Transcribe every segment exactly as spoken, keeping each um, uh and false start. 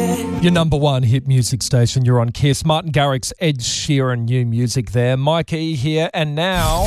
Your number one hit music station. You're on Kiss. Martin Garrix's Ed Sheeran new music there. Mike E here, and now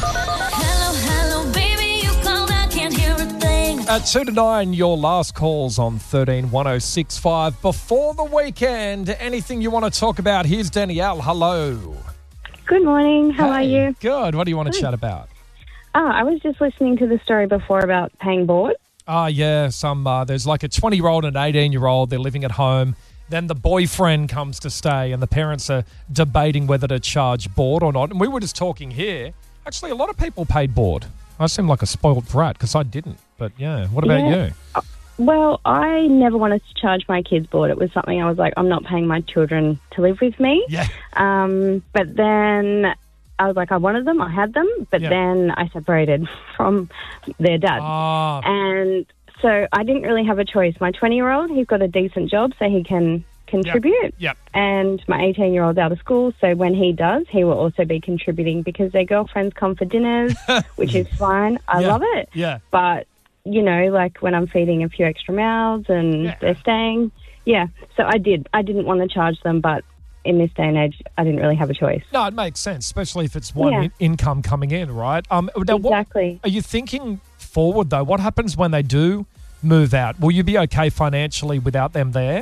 Hello, hello, baby, you called, I can't hear a thing. at two to nine, your last calls on thirteen one oh six five before the weekend. Anything you want to talk about? Here's Danielle. Hello. Good morning. How are Hey, you? Good. What do you want to chat about? Oh, I was just listening to the story before about paying board. Ah, yeah. Some uh, there's like a twenty-year-old and an eighteen-year-old. They're living at home. Then the boyfriend comes to stay, and the parents are debating whether to charge board or not. And we were just talking here. Actually, a lot of people paid board. I seem like a spoiled brat because I didn't. But yeah, what about Yeah. you? Well, I never wanted to charge my kids board. It was something I was like, I'm not paying my children to live with me. Yeah. Um, but then I was like, I wanted them, I had them, but Yeah. then I separated from their dad. Ah, And so I didn't really have a choice. My twenty-year-old, he's got a decent job, so he can contribute. Yep. And my eighteen-year-old's out of school, so when he does, he will also be contributing because their girlfriends come for dinners, which is fine. I Yeah. love it. yeah. But, you know, like when I'm feeding a few extra mouths and Yeah. they're staying, yeah. So I did. I didn't want to charge them, but in this day and age, I didn't really have a choice. No, it makes sense, especially if it's one Yeah. in- income coming in, right? Um, now what- Exactly. are you thinking forward, though? What happens when they do move out? Will you be okay financially without them there?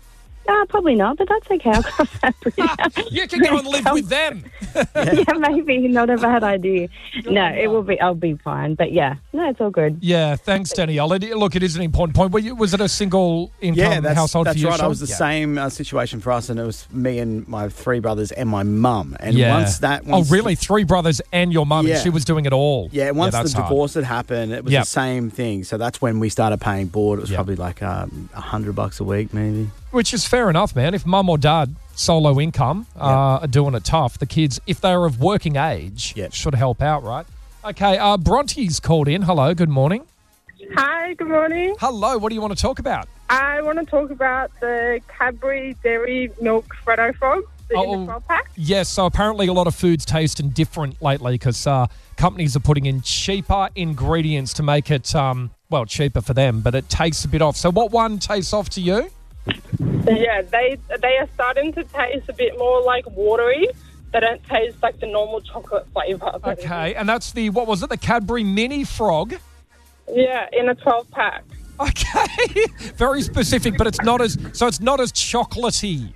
Uh, probably not, but that's okay. I'll cross that bridge out. You can go and live with them. Yeah, maybe not a bad idea. No, on it you. will be. I'll be fine. But yeah, no, it's all good. Yeah, thanks, Danielle. It, look, it is an important point. Were you, was it a single income Yeah, that's, household that's for you? right. I Sean? was the Yeah. same uh, situation for us, and it was me and my three brothers and my mum. And Yeah. once that, once oh, really? Three brothers and your mum, and Yeah. she was doing it all. Yeah, once that's the hard. divorce had happened, it was Yep. the same thing. So that's when we started paying board. It was Yep. probably like um, a hundred bucks a week, maybe. Which is fair enough, man. If mum or dad, solo income, uh, are doing it tough, the kids, if they're of working age, Yep. should help out, right? Okay, uh, Bronte's called in. Hello, good morning. Hi, good morning. Hello, what do you want to talk about? I want to talk about the Cadbury Dairy Milk Freddo Frog, the Oh. in the twelve pack. Yes, so apparently a lot of food's tasting different lately because uh, companies are putting in cheaper ingredients to make it, um, well, cheaper for them, but it tastes a bit off. So what one tastes off to you? Yeah, they they are starting to taste a bit more like watery. They don't taste like the normal chocolate flavour. Okay, and that's the, what was it, the Cadbury Mini Frog? Yeah, in a twelve pack. Okay, very specific, but it's not as, so it's not as chocolatey.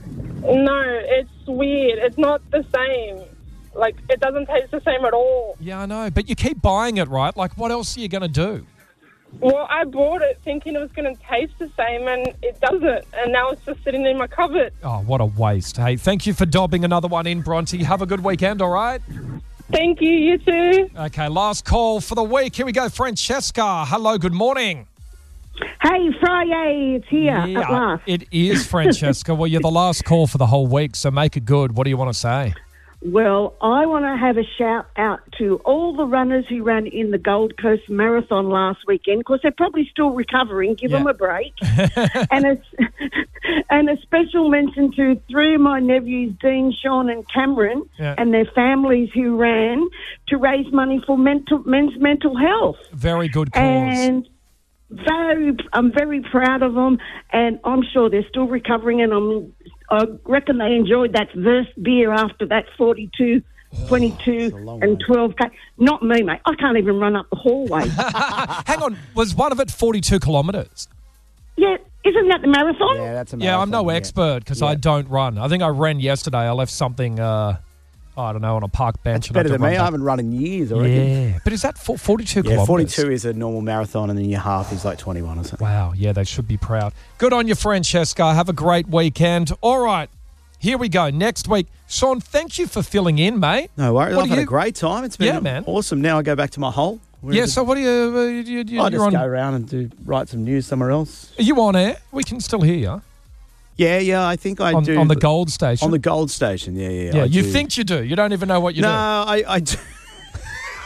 No, it's weird. It's not the same. Like, it doesn't taste the same at all. Yeah, I know, but you keep buying it, right? Like, what else are you going to do? Well, I bought it thinking it was going to taste the same, and it doesn't. And now it's just sitting in my cupboard. Oh, what a waste. Hey, thank you for dobbing another one in, Bronte. Have a good weekend, all right? Thank you, you too. Okay, last call for the week. Here we go, Francesca. Hello, good morning. Hey, Friday, it's here at last. It is, Francesca. Well, you're the last call for the whole week, so make it good. What do you want to say? Well, I want to have a shout out to all the runners who ran in the Gold Coast Marathon last weekend, because they're probably still recovering. Give Yeah. them a break. and, a, and a special mention to three of my nephews, Dean, Sean and Cameron, Yeah. and their families who ran to raise money for mental, men's mental health. Very good cause. And very, I'm very proud of them, and I'm sure they're still recovering, and I'm, I reckon they enjoyed that first beer after that forty-two, twenty-two long and way. twelve K. Not me, mate. I can't even run up the hallway. Hang on, was one of it forty-two kilometres? Yeah, isn't that the marathon? Yeah, that's a Yeah, I'm no marathon, yeah. expert because I Yeah. don't run. I think I ran yesterday. I left something, uh, I don't know, on a park bench. It's and I had better to than me. run I back. haven't run in years, I reckon. Yeah, but is that for forty-two Yeah, kilometres? forty-two is a normal marathon, and then your half is like twenty-one or something. Wow, yeah, they should be proud. Good on you, Francesca. Have a great weekend. All right, here we go. Next week. Sean, thank you for filling in, mate. No worries. What I've do had you- a great time. It's been Yeah, man. awesome. Now I go back to my hole. Where Yeah, is it? so what do you, uh, you, you I you're just on, go around and do write some news somewhere else. are you on air? We can still hear you. Yeah, yeah. I think I On, do on the Gold Station. on the Gold Station. Yeah, yeah. yeah, I you do. think you do. You don't even know what you no, do. I, I do.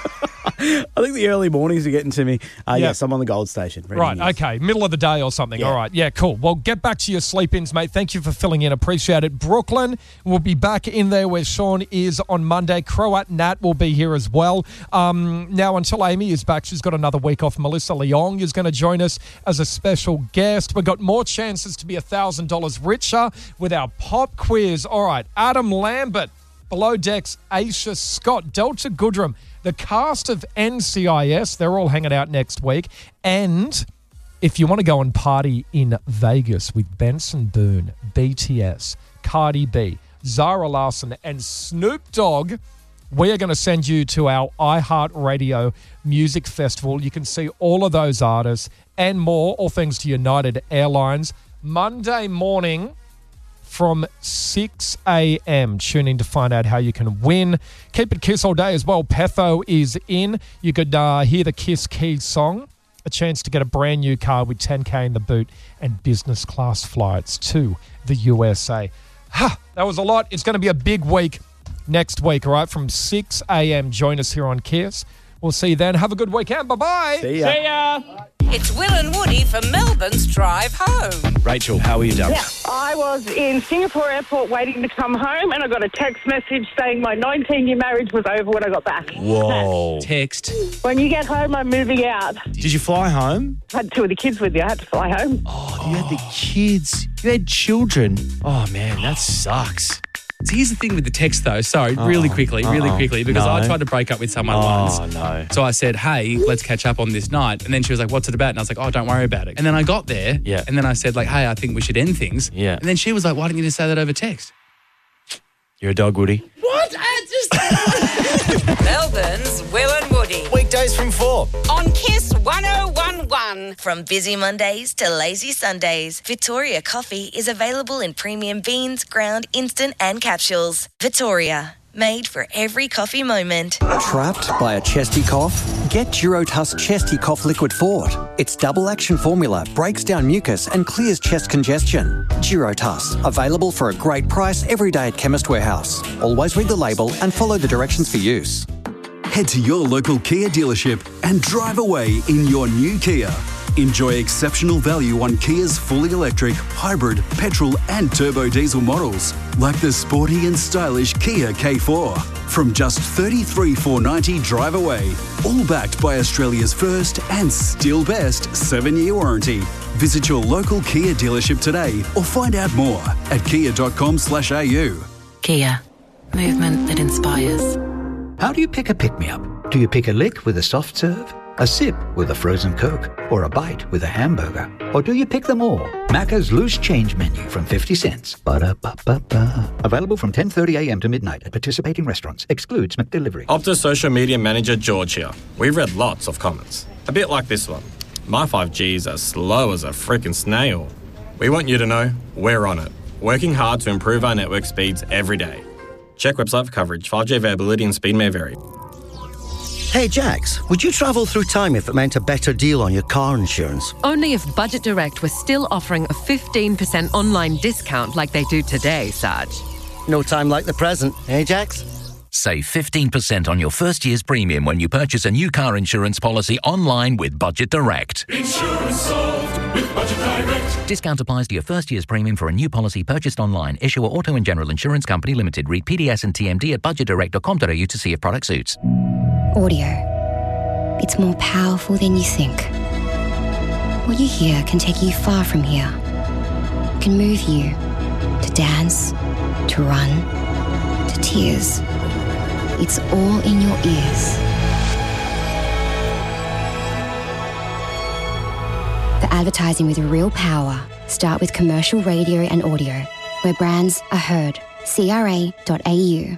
I think the early mornings are getting to me. Uh, Yeah. Yes, I'm on the Gold Station. reading Right, news. okay. Middle of the day or something. Yeah. All right. Yeah, cool. Well, get back to your sleep-ins, mate. Thank you for filling in. Appreciate it. Brooklyn will be back in there where Sean is on Monday. Croat Nat will be here as well. Um, now, until Amy is back, she's got another week off. Melissa Leong is going to join us as a special guest. We've got more chances to be one thousand dollars richer with our pop quiz. All right. Adam Lambert, Below Decks, Aisha Scott, Delta Goodrum, the cast of N C I S, they're all hanging out next week. And if you want to go and party in Vegas with Benson Boone, B T S, Cardi B, Zara Larsson, and Snoop Dogg, we are going to send you to our iHeartRadio Music Festival. You can see all of those artists and more, all thanks to United Airlines, Monday morning from six a.m. Tune in to find out how you can win. Keep it Kiss all day as well. Petho is in. You could uh, hear the Kiss Keys song. A chance to get a brand new car with ten K in the boot and business class flights to the U S A. Ha! That was a lot. It's going to be a big week next week, all right? From six a.m. Join us here on Kiss. We'll see you then. Have a good weekend. Bye-bye. See ya. See ya. It's Will and Woody for Melbourne's Drive Home. Rachel, how are you, darling? I was in Singapore airport waiting to come home, and I got a text message saying my nineteen-year marriage was over when I got back. Whoa. Text. When you get home, I'm moving out. Did you fly home? I had two of the kids with you. I had to fly home. Oh, you had the kids. You had children. Oh, man, that sucks. So here's the thing with the text, though. Sorry, really quickly, really uh-oh. quickly, because No. I tried to break up with someone Oh, once. no. So I said, hey, let's catch up on this night. And then she was like, what's it about? And I was like, oh, don't worry about it. And then I got there. Yeah. And then I said, like, hey, I think we should end things. Yeah. And then she was like, why didn't you just say that over text? You're a dog, Woody. What? I just... Melbourne's Will and Woody. Weekdays from four. On Kiss one oh one one. From busy Mondays to lazy Sundays, Victoria Coffee is available in premium beans, ground, instant and capsules. Victoria, made for every coffee moment. Trapped by a chesty cough? Get Durotus Chesty Cough Liquid Fort. Its double action formula breaks down mucus and clears chest congestion. Durotus, available for a great price every day at Chemist Warehouse. Always read the label and follow the directions for use. Head to your local Kia dealership and drive away in your new Kia. Enjoy exceptional value on Kia's fully electric, hybrid, petrol and turbo diesel models, like the sporty and stylish Kia K four. From just thirty-three thousand four hundred ninety dollars drive away, all backed by Australia's first and still best seven-year warranty. Visit your local Kia dealership today or find out more at kia dot com slash a u. Kia. Movement that inspires. How do you pick a pick-me-up? Do you pick a lick with a soft serve, a sip with a frozen Coke, or a bite with a hamburger? Or do you pick them all? Macca's Loose Change Menu from fifty cents. Ba-da-ba-ba-ba. Available from ten thirty a.m. to midnight at participating restaurants. Excludes McDelivery. Optus social media manager George here. We've read lots of comments. A bit like this one. My five G is as slow as a freaking snail. We want you to know we're on it. Working hard to improve our network speeds every day. Check website for coverage. five G availability and speed may vary. Hey Jax, would you travel through time if it meant a better deal on your car insurance? Only if Budget Direct was still offering a fifteen percent online discount like they do today, Sarge. No time like the present, eh Jax? Save fifteen percent on your first year's premium when you purchase a new car insurance policy online with Budget Direct. Insurance solved with Budget Direct. Discount applies to your first year's premium for a new policy purchased online. Issuer Auto and General Insurance Company Limited. Read P D S and T M D at budget direct dot com dot a u to see if product suits. Audio. It's more powerful than you think. What you hear can take you far from here. Can move you to dance, to run, to tears. It's all in your ears. For advertising with real power, start with commercial radio and audio, where brands are heard. C R A dot A U.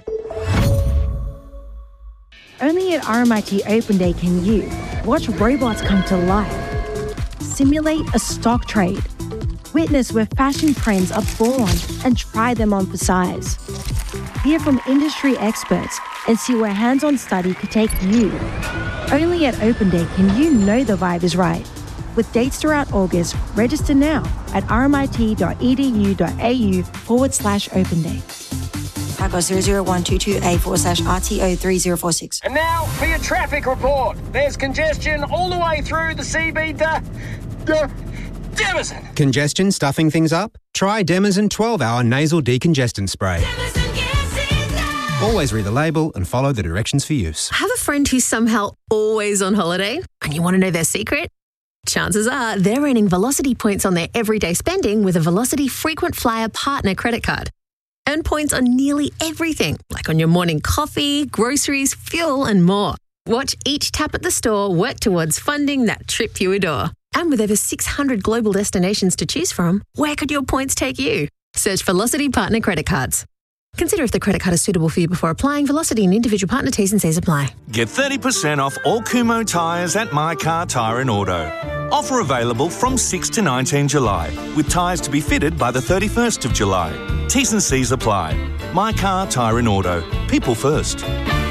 Only at R M I T Open Day can you watch robots come to life, simulate a stock trade, witness where fashion trends are born and try them on for size. Hear from industry experts and see where hands-on study could take you. Only at Open Day can you know the vibe is right. With dates throughout August, register now at rmit.edu.au forward slash open day. Taco zero zero one two two A forward slash R T O three zero four six. And now for your traffic report. There's congestion all the way through the C B to uh, Demison. Congestion stuffing things up? Try Demison twelve hour nasal decongestant spray. Always read the label and follow the directions for use. Have a friend who's somehow always on holiday and you want to know their secret? Chances are they're earning Velocity points on their everyday spending with a Velocity Frequent Flyer Partner credit card. Earn points on nearly everything, like on your morning coffee, groceries, fuel and more. Watch each tap at the store work towards funding that trip you adore. And with over six hundred global destinations to choose from, where could your points take you? Search Velocity Partner Credit Cards. Consider if the credit card is suitable for you before applying. Velocity and individual partner T's and C's apply. Get thirty percent off all Kumho tyres at My Car Tyre and Auto. Offer available from sixth to nineteenth July, with tyres to be fitted by the thirty-first of July. T's and C's apply. My Car Tyre and Auto. People first.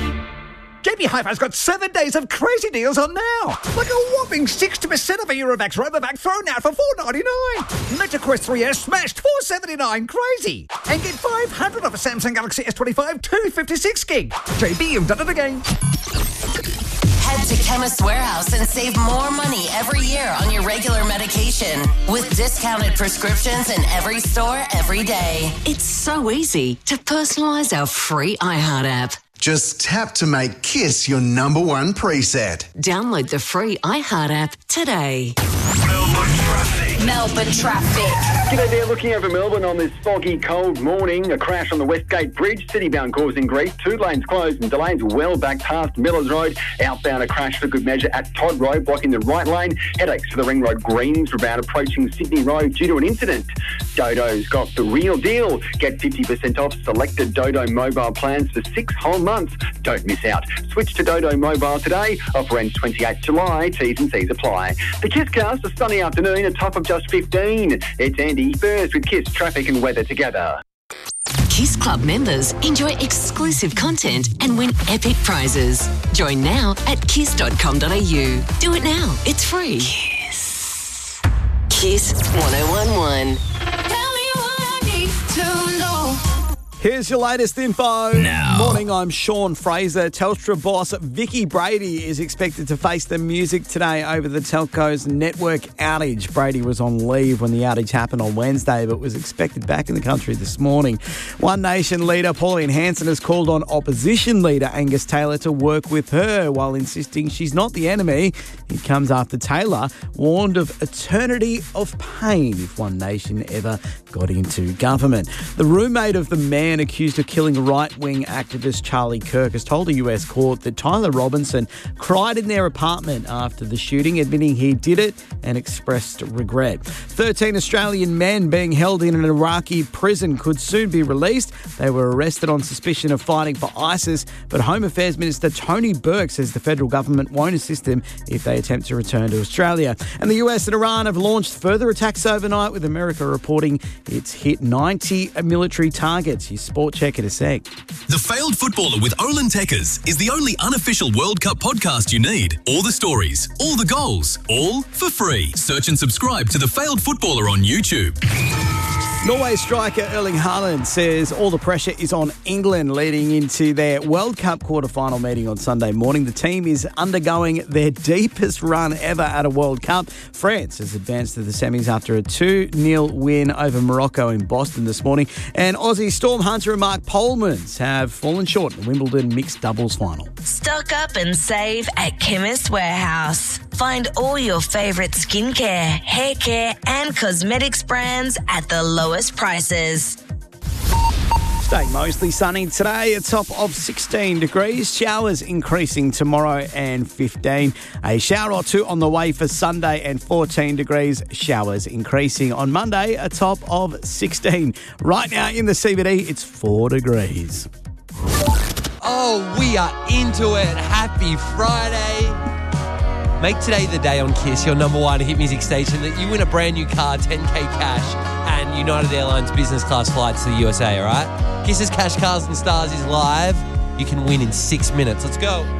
J B Hi-Fi's got seven days of crazy deals on now. Like a whopping sixty percent of a Eurovax Robovac thrown out for four ninety-nine. MetaQuest three S smashed four seventy-nine. Crazy. And get five hundred off a Samsung Galaxy S twenty-five two fifty-six gig. J B, you've done it again. Head to Chemist Warehouse and save more money every year on your regular medication with discounted prescriptions in every store every day. It's so easy to personalise our free iHeart app. Just tap to make KISS your number one preset. Download the free iHeart app today. Melbourne traffic. G'day there, looking over Melbourne on this foggy, cold morning. A crash on the Westgate Bridge, city-bound causing grief. Two lanes closed and delays well back past Millers Road. Outbound, a crash for good measure at Todd Road, blocking the right lane. Headaches for the Ring Road Greens round approaching Sydney Road due to an incident. Dodo's got the real deal. Get fifty percent off selected Dodo mobile plans for six whole months. Don't miss out. Switch to Dodo Mobile today. Offer ends twenty-eighth of July. T's and C's apply. The KISScast, a sunny afternoon, a top of just fifteen. It's Andy first with KISS traffic and weather together. KISS Club members enjoy exclusive content and win epic prizes. Join now at kiss dot com dot a u. Do it now. It's free. KISS. KISS one oh one one. Tell me what I need to know. Here's your latest info. Now. Morning, I'm Sean Fraser. Telstra boss Vicky Brady is expected to face the music today over the telco's network outage. Brady was on leave when the outage happened on Wednesday, but was expected back in the country this morning. One Nation leader Pauline Hanson has called on opposition leader Angus Taylor to work with her while insisting she's not the enemy. It comes after Taylor warned of eternity of pain if One Nation ever got into government. The roommate of the man accused of killing right-wing activist Charlie Kirk has told a U S court that Tyler Robinson cried in their apartment after the shooting, admitting he did it and expressed regret. thirteen Australian men being held in an Iraqi prison could soon be released. They were arrested on suspicion of fighting for ISIS, but Home Affairs Minister Tony Burke says the federal government won't assist them if they attempt to return to Australia. And the U S and Iran have launched further attacks overnight, with America reporting it's hit ninety military targets. Your sport check in a sec. The Failed Footballer with Olin Tekkers is the only unofficial World Cup podcast you need. All the stories, all the goals, all for free. Search and subscribe to The Failed Footballer on YouTube. Norway striker Erling Haaland says all the pressure is on England leading into their World Cup quarter-final meeting on Sunday morning. The team is undergoing their deepest run ever at a World Cup. France has advanced to the semis after a two nil win over Morocco in Boston this morning. And Aussie Storm Hunter and Mark Polmans have fallen short in the Wimbledon mixed doubles final. Stock up and save at Chemist Warehouse. Find all your favourite skincare, hair care and cosmetics brands at the lowest prices. Stay mostly sunny today, a top of sixteen degrees. Showers increasing tomorrow and fifteen. A shower or two on the way for Sunday and fourteen degrees. Showers increasing on Monday, a top of sixteen. Right now in the C B D, it's four degrees. Oh, we are into it. Happy Friday. Make today the day on KISS, your number one hit music station, that you win a brand new car, ten K cash, and United Airlines business class flights to the U S A, all right? KISS's Cash Cars and Stars is live. You can win in six minutes. Let's go.